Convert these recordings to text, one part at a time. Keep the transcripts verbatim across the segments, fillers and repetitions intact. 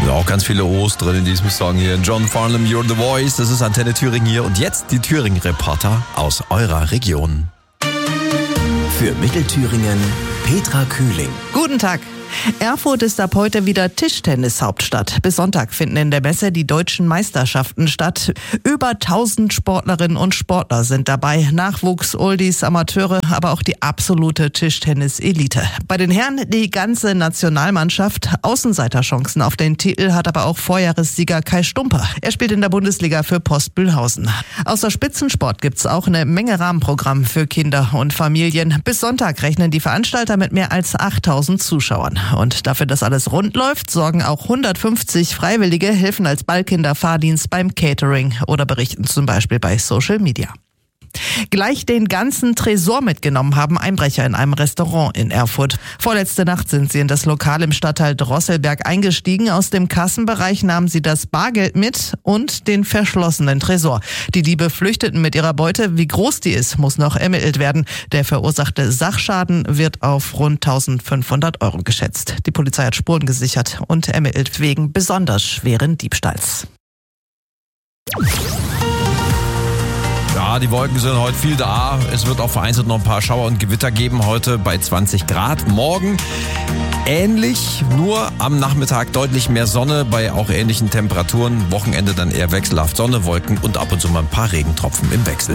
Ja, auch ganz viele O's drin in diesem Song hier. John Farnham, You're the Voice. Das ist Antenne Thüringen hier. Und jetzt die Thüringen-Reporter aus eurer Region. Für Mittelthüringen, Petra Kühling. Guten Tag. Erfurt ist ab heute wieder Tischtennis-Hauptstadt. Bis Sonntag finden in der Messe die deutschen Meisterschaften statt. Über tausend Sportlerinnen und Sportler sind dabei. Nachwuchs, Oldies, Amateure, aber auch die absolute Tischtennis-Elite. Bei den Herren die ganze Nationalmannschaft. Außenseiterchancen auf den Titel hat aber auch Vorjahressieger Kai Stumper. Er spielt in der Bundesliga für Postbühlhausen. Außer Spitzensport gibt's auch eine Menge Rahmenprogramm für Kinder und Familien. Bis Sonntag rechnen die Veranstalter mit mehr als achttausend Zuschauern. Und dafür, dass alles rund läuft, sorgen auch hundertfünfzig Freiwillige, helfen als Ballkinder-Fahrdienst beim Catering oder berichten zum Beispiel bei Social Media. Gleich den ganzen Tresor mitgenommen haben Einbrecher in einem Restaurant in Erfurt. Vorletzte Nacht sind sie in das Lokal im Stadtteil Drosselberg eingestiegen. Aus dem Kassenbereich nahmen sie das Bargeld mit und den verschlossenen Tresor. Die Diebe flüchteten mit ihrer Beute. Wie groß die ist, muss noch ermittelt werden. Der verursachte Sachschaden wird auf rund eintausendfünfhundert Euro geschätzt. Die Polizei hat Spuren gesichert und ermittelt wegen besonders schweren Diebstahls. Ja, die Wolken sind heute viel da. Es wird auch vereinzelt noch ein paar Schauer und Gewitter geben. Heute bei zwanzig Grad. Morgen ähnlich, nur am Nachmittag deutlich mehr Sonne bei auch ähnlichen Temperaturen. Wochenende dann eher wechselhaft Sonne, Wolken und ab und zu mal ein paar Regentropfen im Wechsel.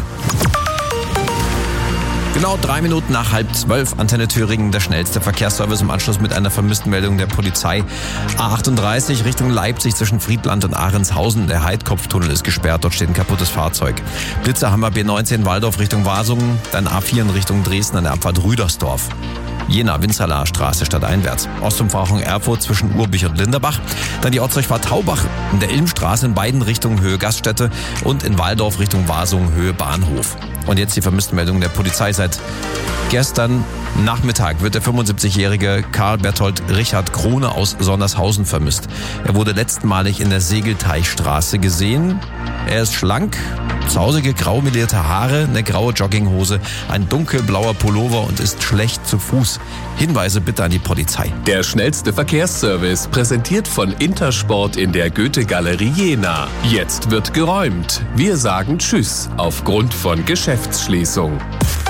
Genau drei Minuten nach halb zwölf, Antenne Thüringen, der schnellste Verkehrsservice im Anschluss mit einer Vermisstenmeldung der Polizei. A achtunddreißig Richtung Leipzig zwischen Friedland und Ahrenshausen. Der Heidkopftunnel ist gesperrt, dort steht ein kaputtes Fahrzeug. Blitzerhammer B neunzehn Waldorf Richtung Wasungen, dann A vier in Richtung Dresden an der Abfahrt Rüdersdorf. Jena, Winzerlaer Straße stadteinwärts. Ostumfahrung Erfurt zwischen Urbich und Linderbach. Dann die Ortsdurchfahrt Taubach in der Ilmstraße in beiden Richtungen Höhe Gaststätte und in Waldorf Richtung Wasungen Höhe Bahnhof. Und jetzt die Vermisstenmeldung der Polizei. Seit gestern Nachmittag wird der fünfundsiebzigjährige Karl Berthold Richard Krone aus Sondershausen vermisst. Er wurde letztmalig in der Segelteichstraße gesehen. Er ist schlank, zausige grau melierte Haare, eine graue Jogginghose, ein dunkelblauer Pullover und ist schlecht zu Fuß. Hinweise bitte an die Polizei. Der schnellste Verkehrsservice präsentiert von Intersport in der Goethe-Galerie Jena. Jetzt wird geräumt. Wir sagen Tschüss aufgrund von Geschäftsschließung.